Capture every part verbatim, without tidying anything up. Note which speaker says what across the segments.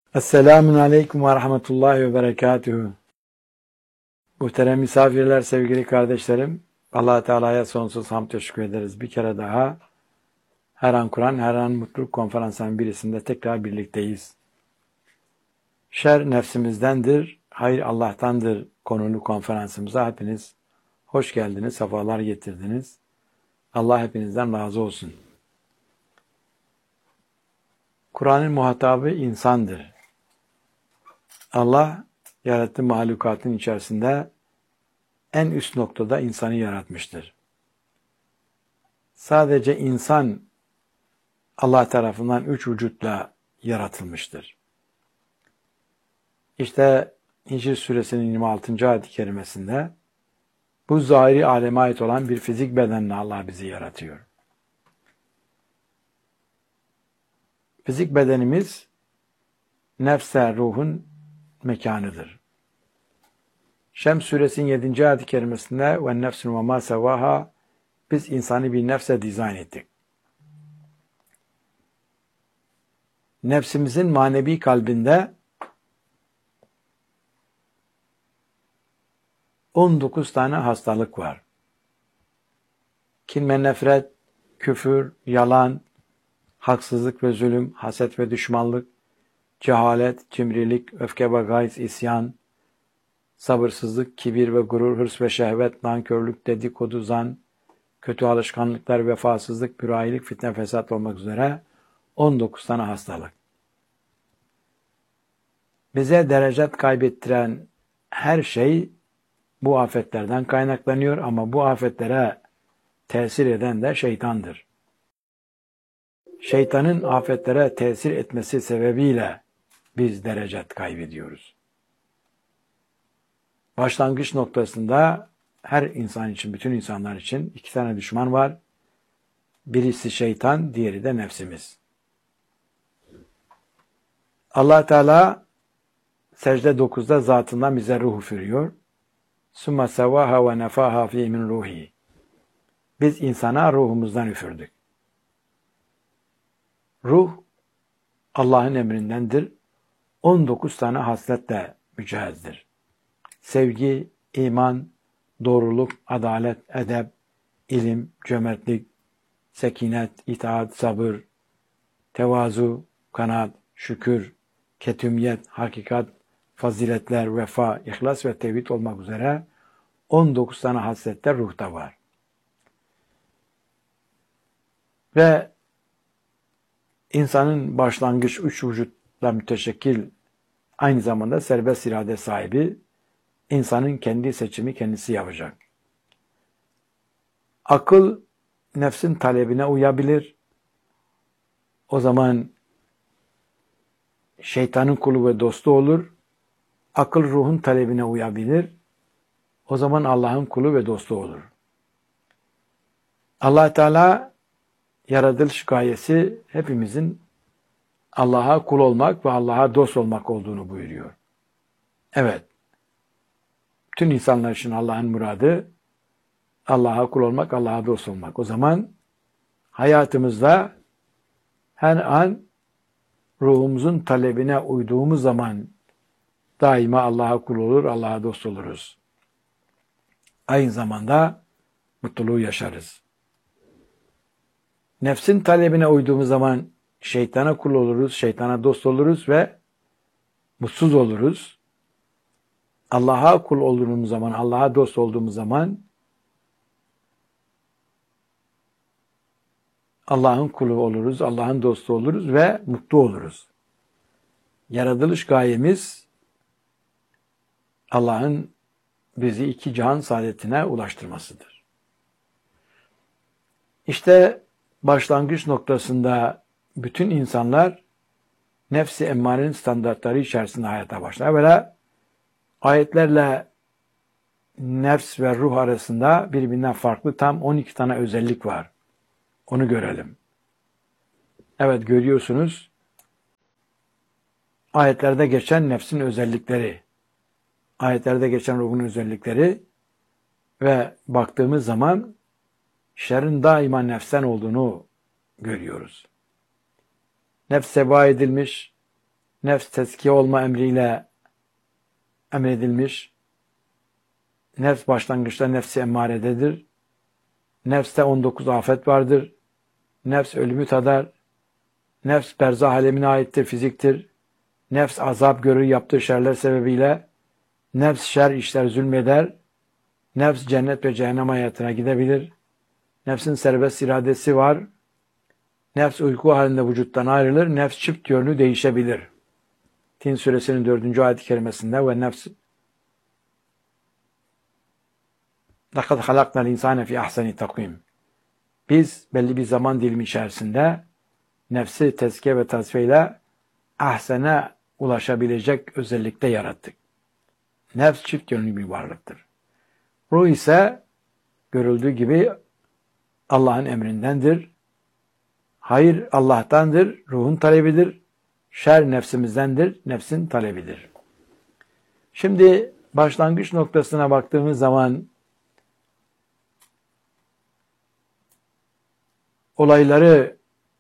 Speaker 1: Esselamun Aleyküm ve Rahmetullahi ve Berekatühü. Muhterem misafirler, sevgili kardeşlerim, Allah Teala'ya sonsuz hamd teşekkür ederiz. Bir kere daha Her An Kur'an, Her An Mutluluk konferansının birisinde tekrar birlikteyiz. Şer nefsimizdendir, hayır Allah'tandır konulu konferansımıza hepiniz hoş geldiniz, sefalar getirdiniz. Allah hepinizden razı olsun. Kur'an'ın muhatabı insandır. Allah yarattığı mahlukatın içerisinde en üst noktada insanı yaratmıştır. Sadece insan Allah tarafından üç vücutla yaratılmıştır. İşte Hicr suresinin yirmi altıncı ayet-i kerimesinde bu zahiri aleme ait olan bir fizik bedenle Allah bizi yaratıyor. Fizik bedenimiz nefse, ruhun mekanıdır. Şems suresinin yedinci ayet-i kerimesinde ve nefsin ve ma sevaha, biz insanı bir nefse dizayn ettik. Nefsimizin manevi kalbinde on dokuz tane hastalık var. Kin ve nefret, küfür, yalan, haksızlık ve zulüm, haset ve düşmanlık, cehalet, cimrilik, öfke ve gayz, isyan, sabırsızlık, kibir ve gurur, hırs ve şehvet, nankörlük, dedikodu, zan, kötü alışkanlıklar, vefasızlık, mürahilik, fitne, fesat olmak üzere on dokuz tane hastalık. Bize derecet kaybettiren her şey bu afetlerden kaynaklanıyor ama bu afetlere tesir eden de şeytandır. Şeytanın afetlere tesir etmesi sebebiyle biz derecet kaybediyoruz. Başlangıç noktasında her insan için, bütün insanlar için iki tane düşman var. Birisi şeytan, diğeri de nefsimiz. Allah Teala secde dokuzda zatından bize ruh üfürüyor. Summa sevaha ve nefaha fi min ruhi. Biz insana ruhumuzdan üfürdük. Ruh Allah'ın emrindendir. on dokuz tane hasletle mücehezdir. Sevgi, iman, doğruluk, adalet, edep, ilim, cömertlik, sekinet, itaat, sabır, tevazu, kanaat, şükür, ketümiyet, hakikat, faziletler, vefa, ihlas ve tevhid olmak üzere on dokuz tane hasletler ruhta var. Ve insanın başlangıç üç vücutla müteşekkil, aynı zamanda serbest irade sahibi, insanın kendi seçimi kendisi yapacak. Akıl nefsin talebine uyabilir. O zaman şeytanın kulu ve dostu olur. Akıl ruhun talebine uyabilir. O zaman Allah'ın kulu ve dostu olur. Allah Teala yaratılış gayesi hepimizin Allah'a kul olmak ve Allah'a dost olmak olduğunu buyuruyor. Evet. Bütün insanlar için Allah'ın muradı Allah'a kul olmak, Allah'a dost olmak. O zaman hayatımızda her an ruhumuzun talebine uyduğumuz zaman daima Allah'a kul olur, Allah'a dost oluruz. Aynı zamanda mutluluğu yaşarız. Nefsin talebine uyduğumuz zaman şeytana kul oluruz, şeytana dost oluruz ve mutsuz oluruz. Allah'a kul olduğumuz zaman, Allah'a dost olduğumuz zaman Allah'ın kulu oluruz, Allah'ın dostu oluruz ve mutlu oluruz. Yaratılış gayemiz Allah'ın bizi iki cihan saadetine ulaştırmasıdır. İşte başlangıç noktasında bütün insanlar nefs-i emmarenin standartları içerisinde hayata başlar. Evvela ayetlerle nefs ve ruh arasında birbirinden farklı tam on iki tane özellik var. Onu görelim. Evet, görüyorsunuz. Ayetlerde geçen nefsin özellikleri, ayetlerde geçen ruhun özellikleri ve baktığımız zaman şerrin daima nefsten olduğunu görüyoruz. Nefs seba edilmiş, Nefs tezkiye olma emriyle emredilmiş. Nefs başlangıçta nefsi emmarededir. Nefste on dokuz afet vardır. Nefs ölümü tadar. Nefs berzah alemine aittir, fiziktir. Nefs azap görür yaptığı şerler sebebiyle. Nefs şer işler, zulmeder. Nefs cennet ve cehennem hayatına gidebilir. Nefsin serbest iradesi var. Nefs uyku halinde vücuttan ayrılır. Nefs çift yönlü değişebilir. Tin suresinin dördüncü ayet-i kerimesinde ve nefs لَقَدْ خَلَقْنَا الْاِنْسَانَ فِي اَحْسَنِ تَقْوِيمٍ. Biz belli bir zaman dilimi içerisinde nefsi tezkiye ve tasfiyeyle ahsene ulaşabilecek özellikte yarattık. Nefs çift yönlü bir varlıktır. Ruh ise görüldüğü gibi Allah'ın emrindendir. Hayır Allah'tandır, ruhun talebidir. Şer nefsimizdendir, nefsin talebidir. Şimdi başlangıç noktasına baktığımız zaman olayları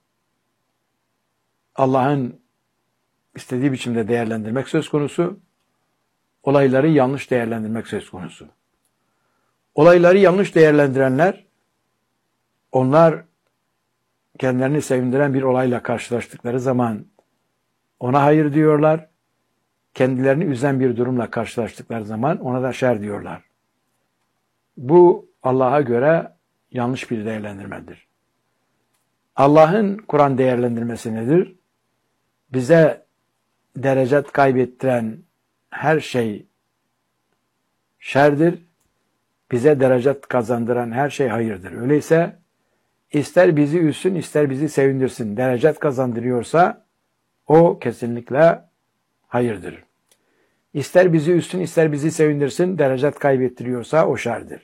Speaker 1: Allah'ın istediği biçimde değerlendirmek söz konusu. Olayları yanlış değerlendirmek söz konusu. Olayları yanlış değerlendirenler, onlar kendilerini sevindiren bir olayla karşılaştıkları zaman ona hayır diyorlar. Kendilerini üzen bir durumla karşılaştıkları zaman ona da şer diyorlar. Bu Allah'a göre yanlış bir değerlendirmedir. Allah'ın Kur'an değerlendirmesi nedir? Bize derecet kaybettiren her şey şerdir. Bize derecet kazandıran her şey hayırdır. Öyleyse ister bizi üzsün, ister bizi sevindirsin. Derecet kazandırıyorsa o kesinlikle hayırdır. İster bizi üzsün, ister bizi sevindirsin. Derecet kaybettiriyorsa o şerdir.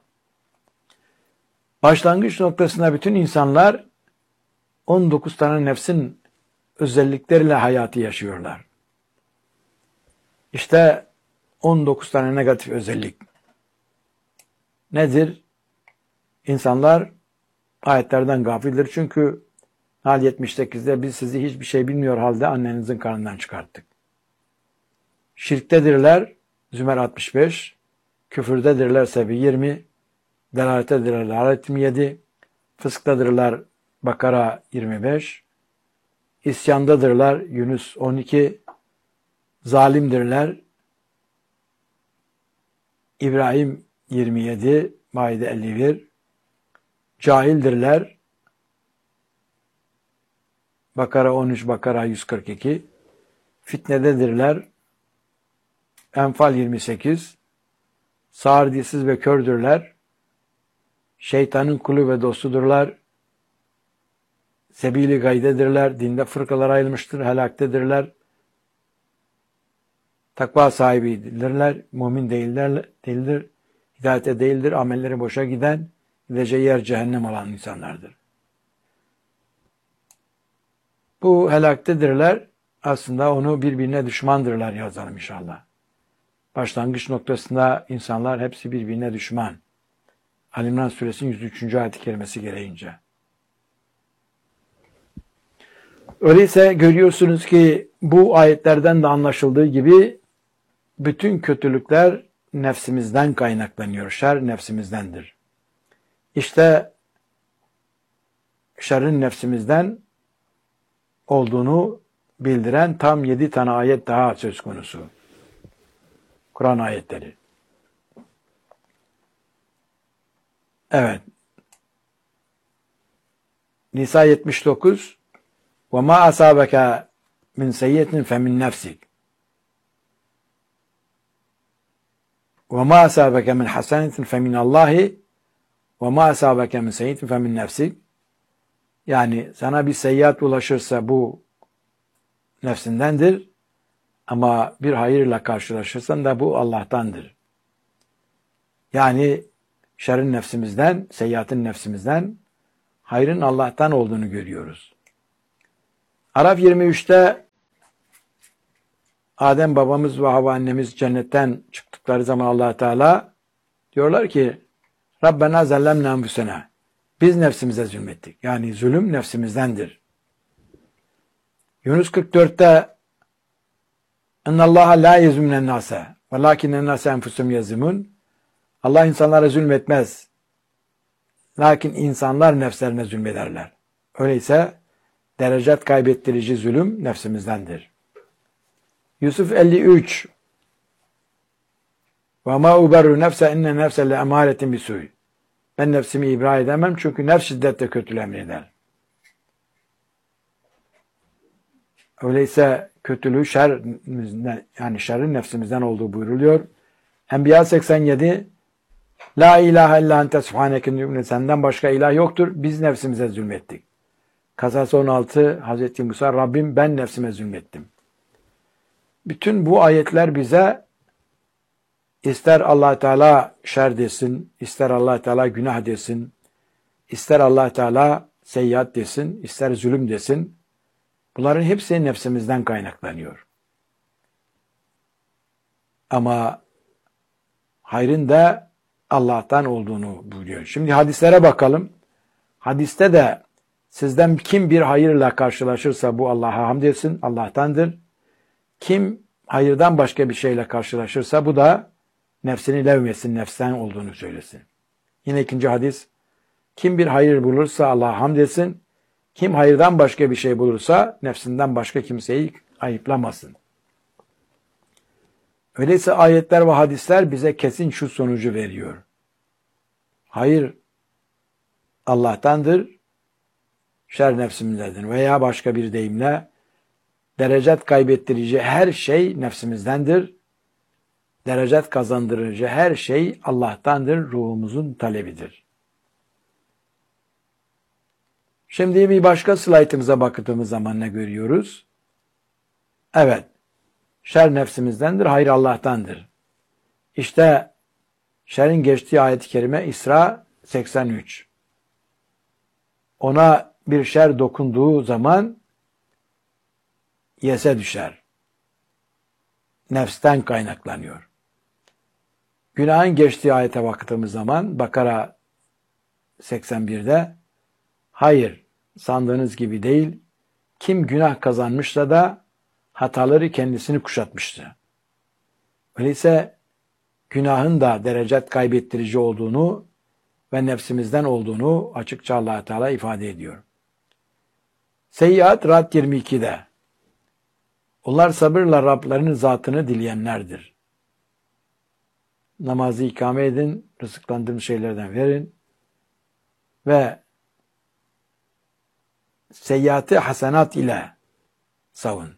Speaker 1: Başlangıç noktasında bütün insanlar on dokuz tane nefsin özellikleriyle hayatı yaşıyorlar. İşte on dokuz tane negatif özellik. Nedir? İnsanlar ayetlerden gafildir. Çünkü Nahl yetmiş sekizde biz sizi hiçbir şey bilmiyor halde annenizin karnından çıkarttık. Şirktedirler Zümer altmış beş, küfürdedirler Sebi yirmi, delaletedirler Halet yirmi yedi, fısktadırlar Bakara yirmi beş, isyandadırlar Yunus on iki, zalimdirler İbrahim yirmi yedi, Maide elli bir, cahildirler Bakara on üç, Bakara yüz kırk iki, fitnededirler Enfal yirmi sekiz, sağır dilsiz ve kördürler, şeytanın kulu ve dostudurlar, sebili gaydedirler, dinde fırkalar ayrılmıştır, helaktedirler, takva sahibidirler, mümin değiller, değildir, hidayete değildir, amelleri boşa giden, gideceği yer cehennem olan insanlardır. Bu helaktedirler, aslında onu birbirine düşmandırlar yazalım inşallah. Başlangıç noktasında insanlar hepsi birbirine düşman. Ali İmran suresinin yüz üçüncü ayet-i kerimesi gereğince. Öyleyse görüyorsunuz ki bu ayetlerden de anlaşıldığı gibi bütün kötülükler nefsimizden kaynaklanıyor. Şer nefsimizdendir. İşte şerrin nefsimizden olduğunu bildiren tam yedi tane ayet daha söz konusu. Kur'an ayetleri. Evet. Nisa yetmiş dokuz وَمَا أَصَابَكَ مِنْ سَيِّئَةٍ فَمِنْ نَفْسِكَ وَمَا أَصَابَكَ مِنْ حَسَنَةٍ فَمِنَ اللّٰهِ وَمَا أَصَابَكَ مِنْ سَيِّئَةٍ فَمِنْ نَفْسِكَ. Yani sana bir seyyiat ulaşırsa bu nefsindendir. Ama bir hayırla karşılaşırsan da bu Allah'tandır. Yani şerrin nefsimizden, seyyiatın nefsimizden, hayrın Allah'tan olduğunu görüyoruz. Araf yirmi üçte Adem babamız ve Havva annemiz cennetten çıktıkları zaman Allah Teala diyorlar ki Rabbena zellemna enfusena. Biz nefsimize zulmettik. Yani zulüm nefsimizdendir. Yunus kırk dörtte Ennallaha la yezmünen nase velakinen nase enfusum yazımın. Allah insanlara zulmetmez. Lakin insanlar nefslerine zulmederler. Öyleyse derecet kaybettirici zulüm nefsimizdendir. Yusuf elli üç Ve ma uberru nefse inne nefse le emaretin bisuy. Ben nefsimi ibra edemem çünkü nefs şiddetle kötülüğü emreder. Öyleyse kötülüğü şer, yani şerrin nefsimizden olduğu buyruluyor. Enbiya seksen yedi La ilahe illa ente subhaneke, senden başka ilah yoktur. Biz nefsimize zulmettik. Kasas on altı Hazreti Musa Rabbim ben nefsime zulmettim. Bütün bu ayetler bize ister Allah Teala şer desin, ister Allah Teala günah desin, ister Allah Teala seyyiat desin, ister zulüm desin. Bunların hepsi nefsimizden kaynaklanıyor. Ama hayrın da Allah'tan olduğunu buyuruyor. Şimdi hadislere bakalım. Hadiste de sizden kim bir hayırla karşılaşırsa bu Allah'a hamd etsin, Allah'tandır. Kim hayırdan başka bir şeyle karşılaşırsa bu da nefsini levmesin, nefsten olduğunu söylesin. Yine ikinci hadis. Kim bir hayır bulursa Allah'a hamd etsin. Kim hayırdan başka bir şey bulursa nefsinden başka kimseyi ayıplamasın. Öyleyse ayetler ve hadisler bize kesin şu sonucu veriyor. Hayır Allah'tandır, şer nefsimizdendir veya başka bir deyimle derecet kaybettirici her şey nefsimizdendir. Derecet kazandırıcı her şey Allah'tandır, ruhumuzun talebidir. Şimdi bir başka slaytımıza baktığımız zaman ne görüyoruz? Evet, şer nefsimizdendir, hayır Allah'tandır. İşte şerin geçtiği ayet-i kerime İsra seksen üç. Ona bir şer dokunduğu zaman yese düşer. Nefsten kaynaklanıyor. Günahın geçtiği ayete baktığımız zaman Bakara seksen birde hayır sandığınız gibi değil, kim günah kazanmışsa da hataları kendisini kuşatmıştı. Öyleyse günahın da derecet kaybettirici olduğunu ve nefsimizden olduğunu açıkça Allah Teala ifade ediyor. Seyyiat Rad yirmi ikide onlar sabırla Rablerinin zatını dileyenlerdir. Namazı ikame edin, rızıklandığım şeylerden verin ve seyyiatı hasenat ile savun.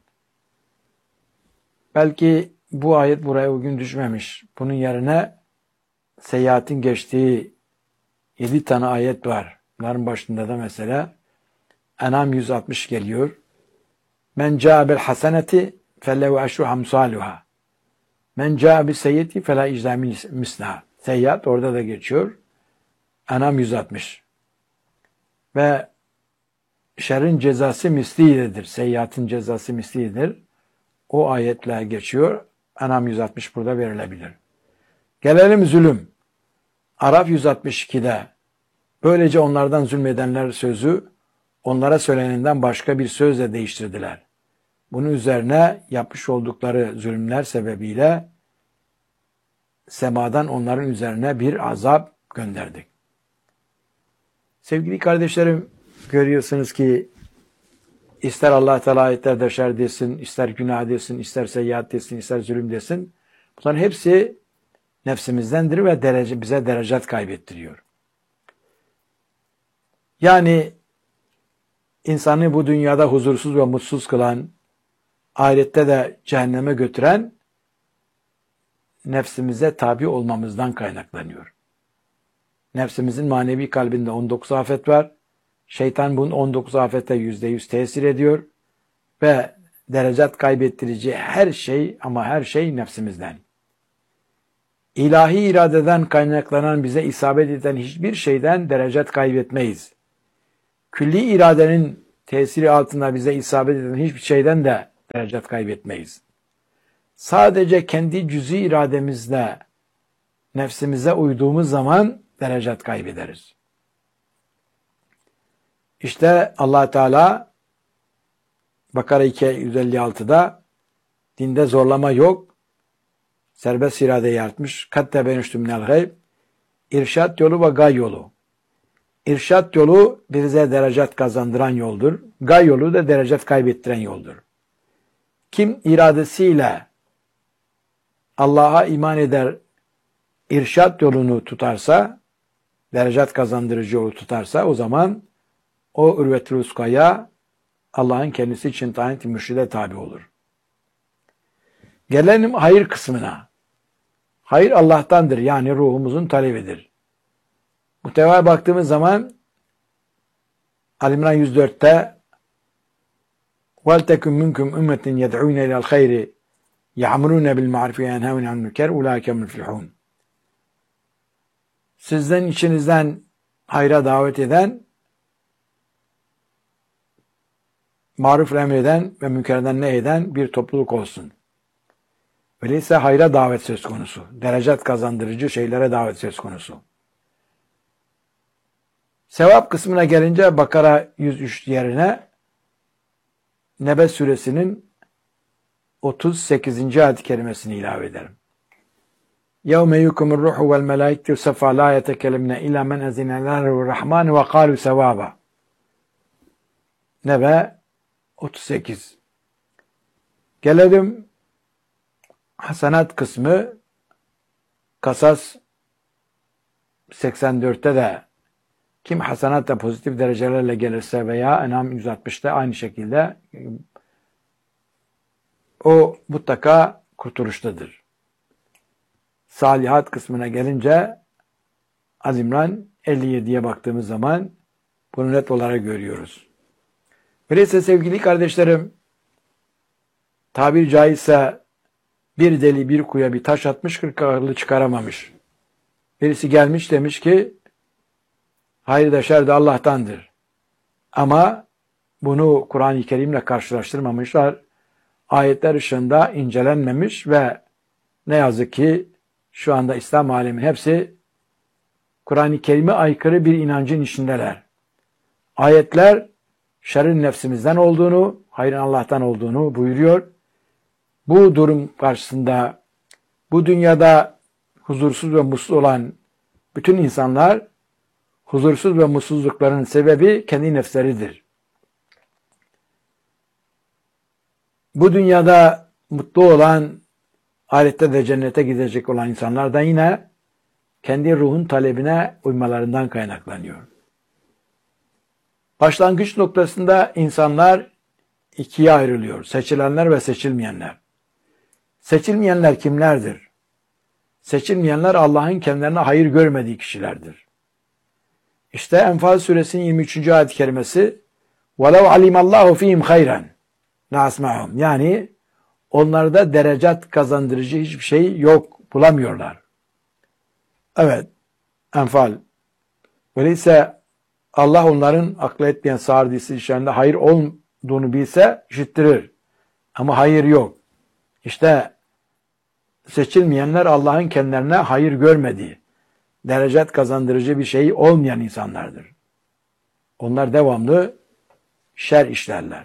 Speaker 1: Belki bu ayet buraya bugün düşmemiş. Bunun yerine seyyiatin geçtiği yedi tane ayet var. Bunların başında da mesela En'am yüz altmış geliyor. Men caa bil haseneti felehu eşru hamsaluha. Men caa bis seyyati fela icza misla. Seyyat orada da geçiyor. En'am yüz altmış. Ve şerrin cezası mislidir. Seyyiatın cezası mislidir. O ayetle geçiyor. En'am yüz altmış burada verilebilir. Gelelim zulüm. Araf yüz altmış ikide böylece onlardan zulmedenler sözü onlara söylenenden başka bir sözle değiştirdiler. Bunun üzerine yapmış oldukları zulümler sebebiyle semadan onların üzerine bir azap gönderdik. Sevgili kardeşlerim, görüyorsunuz ki ister Allah Teala ayetlerde şer desin, ister günah desin, ister seyyiat desin, ister zulüm desin. Bunların hepsi nefsimizdendir ve derece, bize derecet kaybettiriyor. Yani insanı bu dünyada huzursuz ve mutsuz kılan, ahirette de cehenneme götüren nefsimize tabi olmamızdan kaynaklanıyor. Nefsimizin manevi kalbinde on dokuz afet var. Şeytan bunun on dokuz afete yüzde yüz tesir ediyor ve derecet kaybettirici her şey ama her şey nefsimizden. İlahi iradeden kaynaklanan bize isabet eden hiçbir şeyden derecet kaybetmeyiz. Külli iradenin tesiri altında bize isabet eden hiçbir şeyden de derecet kaybetmeyiz. Sadece kendi cüz'i irademizle nefsimize uyduğumuz zaman derecet kaybederiz. İşte Allah Teala Bakara iki yüz elli altıda Dinde zorlama yok. Serbest irade yaratmış. Kad tebenüştü minel gayb. İrşat yolu ve gay yolu. İrşat yolu bize derecet kazandıran yoldur. Gay yolu da derecet kaybettiren yoldur. Kim iradesiyle Allah'a iman eder, irşat yolunu tutarsa, derecet kazandırıcı yolu tutarsa, o zaman o ürvet-i vuskaya Allah'ın kendisi için tayin ettiği mürşide tabi olur. Gelelim hayır kısmına. Hayır Allah'tandır, yani ruhumuzun talebidir. Muhtevaya baktığımız zaman Ali İmran yüz dörtte وَلْتَكُمْ مِنْكُمْ اُمَّةٍ يَدْعُونَ اِلَى الْخَيْرِ يَعْمُرُونَ بِالْمَعْرِفِ وَيَنْهَوْنَ عَنِ الْمُنكَرِ اُولَٰئِكَ هُمُ الْمُفْلِحُونَ. Sizden içinizden hayra davet eden, maruf emreden ve münkerden nehyeden bir topluluk olsun. Öyleyse hayra davet söz konusu. Derecet kazandırıcı şeylere davet söz konusu. Sevap kısmına gelince Bakara yüz üç yerine Nebe suresinin otuz sekizinci ayet-i kerimesini ilave ederim. يَوْمَ يُكُمُ الرُّحُ وَالْمَلَائِكَةُ سَفَّى لَا يَتَكَلَّمْنَ إِلَّا مَنْ أَذِنَ لَهُ الرَّحْمَنُ وَقَالُوا سَوَابًا. Nebe otuz sekiz. Gelelim hasenat kısmı. Kasas seksen dörtte de kim hasenatla pozitif derecelerle gelirse veya En'am yüz altmışta aynı şekilde o mutlaka kurtuluştadır. Salihat kısmına gelince Ali İmran elli yediye baktığımız zaman bunu net olarak görüyoruz. Öyleyse sevgili kardeşlerim, tabiri caizse bir deli bir kuya bir taş atmış, kırk akıllı çıkaramamış. Birisi gelmiş demiş ki hayır da şer de Allah'tandır. Ama bunu Kur'an-ı Kerim'le karşılaştırmamışlar. Ayetler ışığında incelenmemiş ve ne yazık ki şu anda İslam alemi hepsi Kur'an-ı Kerim'e aykırı bir inancın içindeler. Ayetler şerrin nefsimizden olduğunu, hayrın Allah'tan olduğunu buyuruyor. Bu durum karşısında bu dünyada huzursuz ve mutsuz olan bütün insanlar huzursuz ve mutsuzlukların sebebi kendi nefsleridir. Bu dünyada mutlu olan, ahirette de cennete gidecek olan insanlar da yine kendi ruhun talebine uymalarından kaynaklanıyor. Başlangıç noktasında insanlar ikiye ayrılıyor. Seçilenler ve seçilmeyenler. Seçilmeyenler kimlerdir? Seçilmeyenler Allah'ın kendilerine hayır görmediği kişilerdir. İşte Enfal suresinin yirmi üçüncü ayet-i kerimesi وَلَوْ عَلِمَ اللّٰهُ ف۪يهِمْ خَيْرًا لَاسْمَعُمْ. Yani onlarda derecat kazandırıcı hiçbir şey yok, bulamıyorlar. Evet, Enfal. Öyleyse Allah onların aklı etmeyen sağırdıysı işlerinde hayır olduğunu bilse işittirir. Ama hayır yok. İşte seçilmeyenler Allah'ın kendilerine hayır görmediği, derecat kazandırıcı bir şey olmayan insanlardır. Onlar devamlı şer işlerler.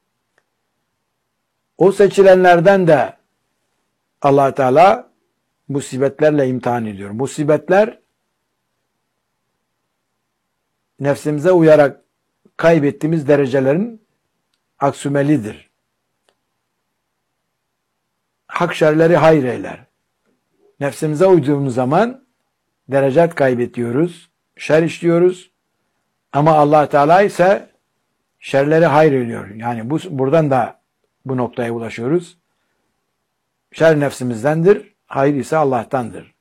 Speaker 1: O seçilenlerden de Allah Teala musibetlerle imtihan ediyor. Musibetler nefsimize uyarak kaybettiğimiz derecelerin aksümelidir. Hak şerleri hayır eyler. Nefsimize uyduğumuz zaman derecat kaybediyoruz, şer işliyoruz. Ama Allah Teala ise şerleri hayır ediyor. Yani bu buradan da bu noktaya ulaşıyoruz. Şer nefsimizdendir, hayır ise Allah'tandır.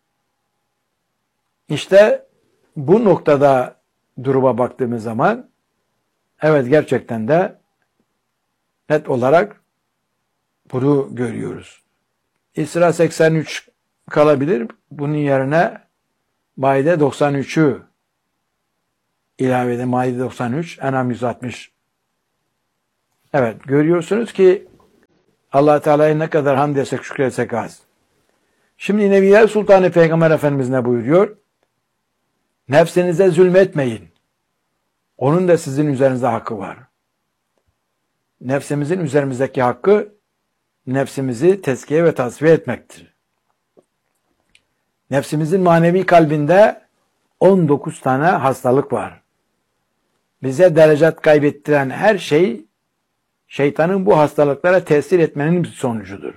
Speaker 1: İşte bu noktada duruma baktığımız zaman evet gerçekten de net olarak bunu görüyoruz. İsra seksen üç kalabilir. Bunun yerine Maide doksan üçü ilave edin. Maide doksan üç, En'am yüz altmış. Evet, görüyorsunuz ki Allah Teala'ya ne kadar hamd etsek, şükretsek az. Şimdi Nebiler Sultanı Peygamber Efendimiz ne buyuruyor? Nefsinize zulmetmeyin. Onun da sizin üzerinizde hakkı var. Nefsimizin üzerimizdeki hakkı nefsimizi tezkiye ve tasfiye etmektir. Nefsimizin manevi kalbinde on dokuz tane hastalık var. Bize derecat kaybettiren her şey şeytanın bu hastalıklara tesir etmenin bir sonucudur.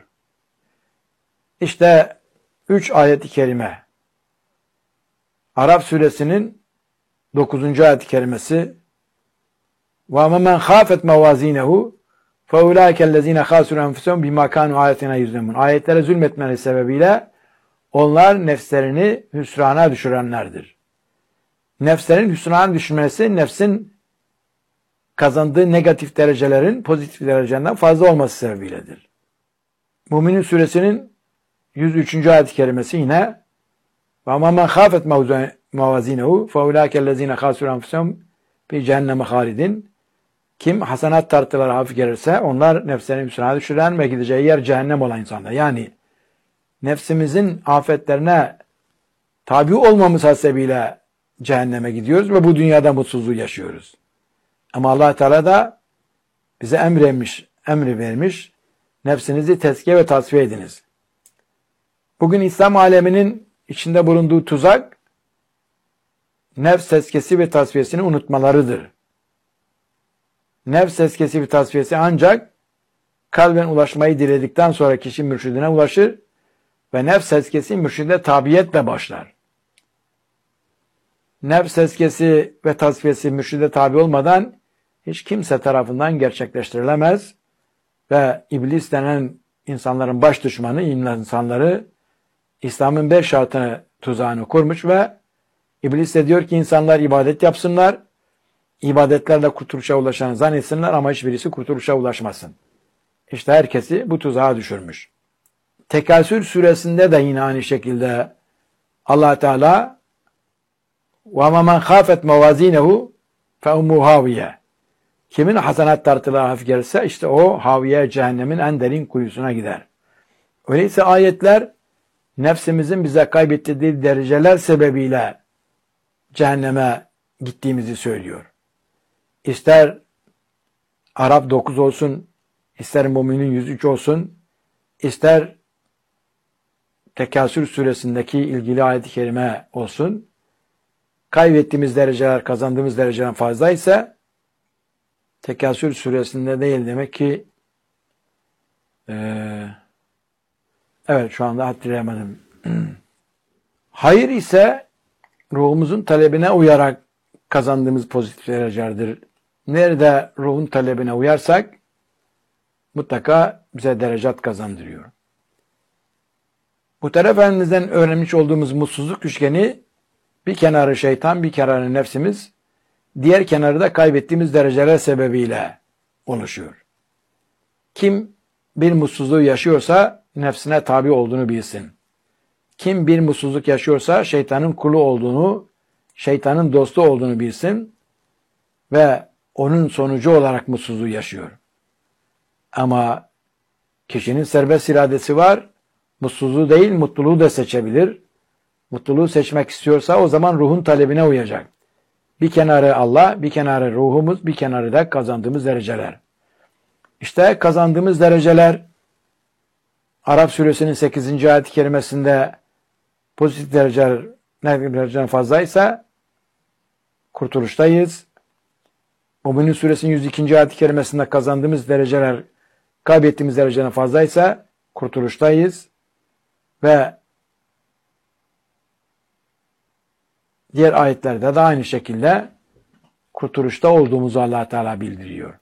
Speaker 1: İşte üç ayet-i kerime. Araf suresinin dokuzuncu ayet-i kerimesi وَمَنْ خَافَتْ مَوَازِينَهُ فَاُولَٰئِكَ الَّذ۪ينَ خَاسُرُوا اَنْفُسَهُمْ بِمَا كَانُوا آيَاتِنَا يُظْلِمُونَ. Ayetlere zulmetmeleri sebebiyle onlar nefslerini hüsrana düşürenlerdir. Nefslerin hüsrana düşmesi, nefsin kazandığı negatif derecelerin pozitif derecenden fazla olması sebebiyledir. Mü'minin suresinin yüz üçüncü ayet-i kerimesi yine وَمَا مَنْ خَافَتْ مَوَازِينَهُ فَاُولَٰئِكَ الَّذ۪ينَ خَاسُرُوا اَنْفُسَهُمْ فِي cehenneme halidin. Kim hasenat tartıları hafif gelirse onlar nefslerini hüsrana düşüren ve gideceği yer cehennem olan insanlar. Yani nefsimizin afetlerine tabi olmamız hasebiyle cehenneme gidiyoruz ve bu dünyada mutsuzluğu yaşıyoruz. Ama Allah Teala da bize emretmiş, emri vermiş. Nefsinizi tezkiye ve tasfiye ediniz. Bugün İslam aleminin içinde bulunduğu tuzak nefs tezkiyesi ve tasfiyesini unutmalarıdır. Nefs tezkiyesi ve tasfiyesi ancak kalben ulaşmayı diledikten sonra kişi mürşidine ulaşır ve nefs tezkiyesi mürşide tabiyetle başlar. Nefs tezkiyesi ve tasfiyesi mürşide tabi olmadan hiç kimse tarafından gerçekleştirilemez ve iblis denen insanların baş düşmanı insanları İslam'ın beş şartını tuzağını kurmuş ve iblis de diyor ki insanlar ibadet yapsınlar, ibadetlerle kurtuluşa ulaşan zannetsinler ama hiçbirisi kurtuluşa ulaşmasın. İşte herkesi bu tuzağa düşürmüş. Tekasür suresinde de yine aynı şekilde Allah Teala وَمَا مَنْ خَافَتْ مَوَازِينَهُ فَاُمُّ هَاوِيَةً. Kimin hasenat tartıları hafif gelirse işte o haviye, cehennemin en derin kuyusuna gider. Öyleyse ayetler nefsimizin bize kaybettirdiği dereceler sebebiyle cehenneme gittiğimizi söylüyor. İster Arap dokuz olsun, ister Mü'minin yüz üç olsun, ister Tekasür suresindeki ilgili ayet-i kerime olsun, kaybettiğimiz dereceler kazandığımız dereceden fazlaysa Tekasür suresinde değil demek ki ee, evet şu anda hatırlayamadım. Hayır ise ruhumuzun talebine uyarak kazandığımız pozitif derecelerdir. Nerede ruhun talebine uyarsak mutlaka bize derecat kazandırıyor. Muhterem Efendimiz'den öğrenmiş olduğumuz mutsuzluk üçgeni bir kenarı şeytan, bir kenarı nefsimiz, diğer kenarı da kaybettiğimiz dereceler sebebiyle oluşuyor. Kim bir mutsuzluğu yaşıyorsa nefsine tabi olduğunu bilsin. Kim bir mutsuzluk yaşıyorsa şeytanın kulu olduğunu, şeytanın dostu olduğunu bilsin ve onun sonucu olarak mutsuzluğu yaşıyor. Ama kişinin serbest iradesi var, mutsuzluğu değil mutluluğu da seçebilir. Mutluluğu seçmek istiyorsa o zaman ruhun talebine uyacak. Bir kenarı Allah, bir kenarı ruhumuz, bir kenarı da kazandığımız dereceler. İşte kazandığımız dereceler Arap suresinin sekizinci ayet-i kerimesinde pozitif dereceler ne dereceden fazlaysa kurtuluştayız. Mü'minin suresinin yüz ikinci ayet-i kerimesinde kazandığımız dereceler kaybettiğimiz dereceden fazlaysa kurtuluştayız ve diğer ayetlerde de aynı şekilde kurtuluşta olduğumuzu Allah Teala bildiriyor.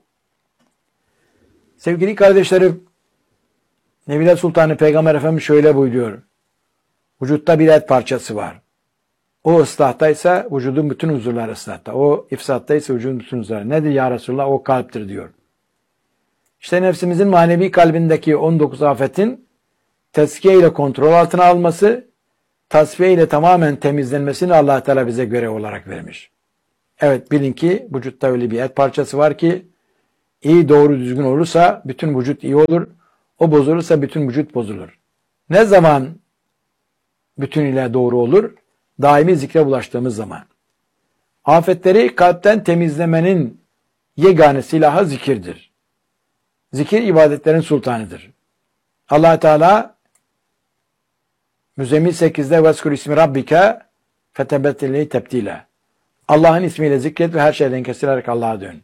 Speaker 1: Sevgili kardeşlerim, Nebile Sultanı Peygamber Efendimiz şöyle buyuruyor. Vücutta bir et parçası var. O ıslahtaysa vücudun bütün huzurları ıslahta. O ifsattaysa vücudun bütün huzurları. Nedir ya Resulullah? O kalptir diyor. İşte nefsimizin manevi kalbindeki on dokuz afetin tezkiye ile kontrol altına alması, tasfiye ile tamamen temizlenmesini Allah Teala bize görev olarak vermiş. Evet bilin ki vücutta öyle bir et parçası var ki iyi doğru düzgün olursa bütün vücut iyi olur. O bozulursa bütün vücut bozulur. Ne zaman bütünüyle doğru olur? Daimi zikre bulaştığımız zaman. Afetleri kalpten temizlemenin yegane silahı zikirdir. Zikir ibadetlerin sultanıdır. Allah Teala Müzzemmil sekizde Vezkur ismi Rabbike fetebettilli tebdile. Allah'ın ismiyle zikret ve her şeyden kesilerek Allah'a dön.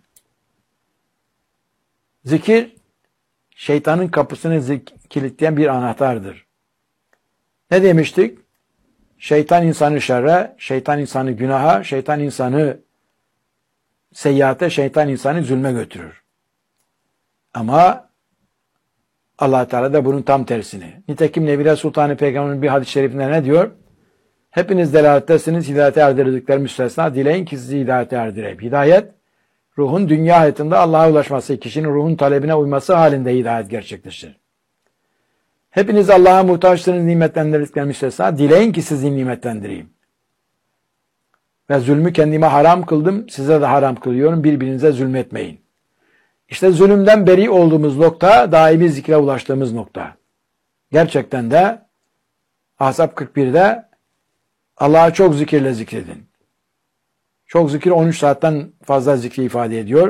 Speaker 1: Zikir, şeytanın kapısını kilitleyen bir anahtardır. Ne demiştik? Şeytan insanı şerre, şeytan insanı günaha, şeytan insanı seyyiate, şeytan insanı zulme götürür. Ama Allah Teala da bunun tam tersini. Nitekim Nebiler Sultanı Peygamber'in bir hadis-i şerifinde ne diyor? Hepiniz delalettesiniz, hidayete erdirdikleri müstesna. Dileyin ki sizi hidayete erdireyim. Hidayet, ruhun dünya hayatında Allah'a ulaşması, kişinin ruhun talebine uyması halinde hidayet gerçekleşir. Hepiniz Allah'a muhtaçsınız, nimetlendirdikleri müstesna. Dileyin ki sizi nimetlendireyim. Ve zulmü kendime haram kıldım, size de haram kılıyorum. Birbirinize zulmetmeyin. İşte zulümden beri olduğumuz nokta, daimi zikre ulaştığımız nokta. Gerçekten de Ahzab kırk birde Allah'a çok zikirle zikredin. Çok zikir on üç saatten fazla zikri ifade ediyor.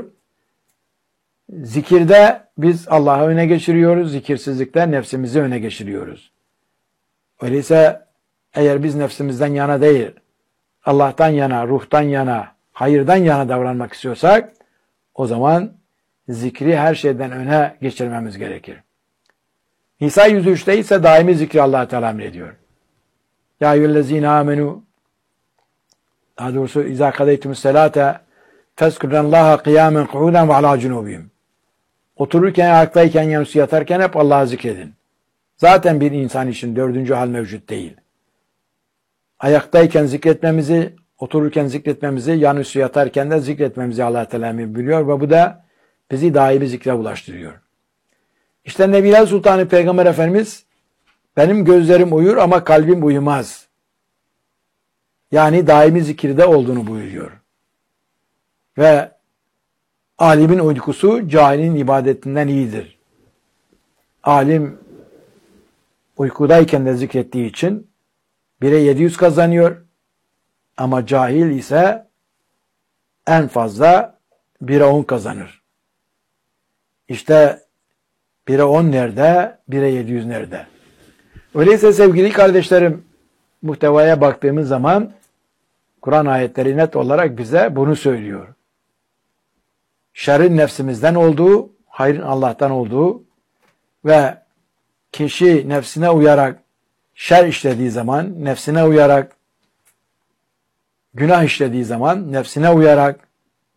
Speaker 1: Zikirde biz Allah'ı öne geçiriyoruz. Zikirsizlikte nefsimizi öne geçiriyoruz. Öyleyse eğer biz nefsimizden yana değil, Allah'tan yana, ruhtan yana, hayırdan yana davranmak istiyorsak o zaman zikri her şeyden öne geçirmemiz gerekir. Nisa yüz üçte ise daimi zikri Allah Teala emrediyor. Ya eyyühellezine amenu, daha doğrusu izâ kadeytümüs selâte fezkurullâhe kıyâmen ku'ûden ve alâ cunûbihim. Otururken, ayaktayken, yanısı yatarken hep Allah'ı zikredin. Zaten bir insan için dördüncü hal mevcut değil. Ayaktayken zikretmemizi, otururken zikretmemizi, yanısı yatarken de zikretmemizi Allah Teala emir biliyor ve bu da bizi daimi zikre ulaştırıyor. İşte Nebiler Sultanı Peygamber Efendimiz benim gözlerim uyur ama kalbim uyumaz. Yani daimi zikirde olduğunu buyuruyor. Ve alimin uykusu cahilin ibadetinden iyidir. Alim uykudayken de zikrettiği için bire yedi yüz kazanıyor. Ama cahil ise en fazla bire on kazanır. İşte bire on nerede, bire yedi yüz nerede? Öyleyse sevgili kardeşlerim, muhtevaya baktığımız zaman Kur'an ayetleri net olarak bize bunu söylüyor. Şerrin nefsimizden olduğu, hayrın Allah'tan olduğu ve kişi nefsine uyarak şer işlediği zaman, nefsine uyarak günah işlediği zaman, nefsine uyarak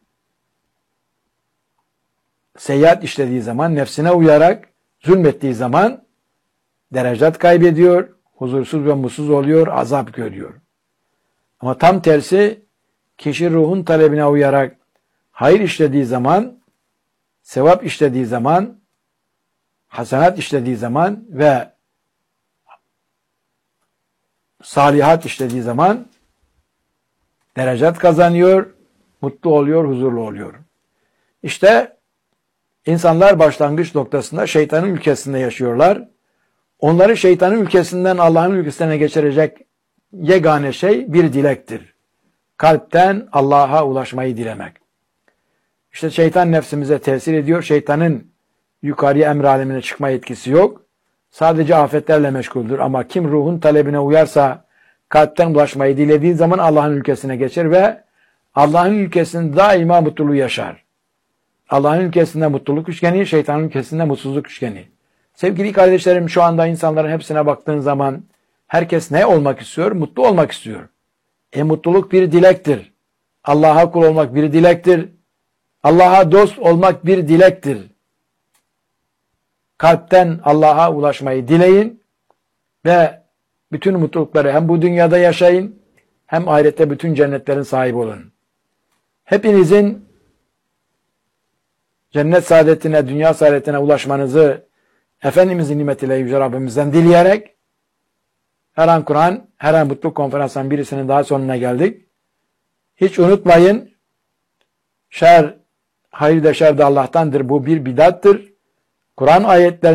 Speaker 1: seyyiat işlediği zaman, nefsine uyarak zulmettiği zaman derecat kaybediyor, huzursuz ve mutsuz oluyor, azap görüyor. Ama tam tersi kişi ruhun talebine uyarak hayır işlediği zaman, sevap işlediği zaman, hasenat işlediği zaman ve salihat işlediği zaman derecat kazanıyor, mutlu oluyor, huzurlu oluyor. İşte insanlar başlangıç noktasında şeytanın ülkesinde yaşıyorlar. Onları şeytanın ülkesinden Allah'ın ülkesine geçirecek yegane şey bir dilektir. Kalpten Allah'a ulaşmayı dilemek. İşte şeytan nefsimize tesir ediyor. Şeytanın yukarıya emr alemine çıkma etkisi yok. Sadece afetlerle meşguldür. Ama kim ruhun talebine uyarsa, kalpten ulaşmayı dilediği zaman Allah'ın ülkesine geçer ve Allah'ın ülkesinde daima mutluluğu yaşar. Allah'ın ülkesinde mutluluk üçgeni, şeytanın ülkesinde mutsuzluk üçgeni. Sevgili kardeşlerim, şu anda insanların hepsine baktığın zaman herkes ne olmak istiyor? Mutlu olmak istiyor. E mutluluk bir dilektir. Allah'a kul olmak bir dilektir. Allah'a dost olmak bir dilektir. Kalpten Allah'a ulaşmayı dileyin ve bütün mutlulukları hem bu dünyada yaşayın hem ahirette bütün cennetlerin sahibi olun. Hepinizin cennet saadetine, dünya saadetine ulaşmanızı Efendimizin nimetiyle Yüce Rabbimizden dileyerek her an Kur'an, her an mutluluk konferansının birisinin daha sonuna geldik. Hiç unutmayın, şer, hayır da şer de Allah'tandır. Bu bir bidattır. Kur'an ayetleri